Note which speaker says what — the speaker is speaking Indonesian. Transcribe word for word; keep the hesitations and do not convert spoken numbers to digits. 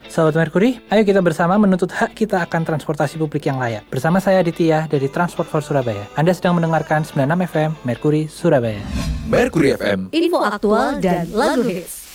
Speaker 1: Sahabat Merkuri, ayo kita bersama menuntut hak kita akan transportasi publik yang layak. Bersama saya Aditya dari Transport for Surabaya. Anda sedang mendengarkan sembilan puluh enam F M Merkuri Surabaya.
Speaker 2: Merkuri F M,
Speaker 3: info aktual dan lagu hits.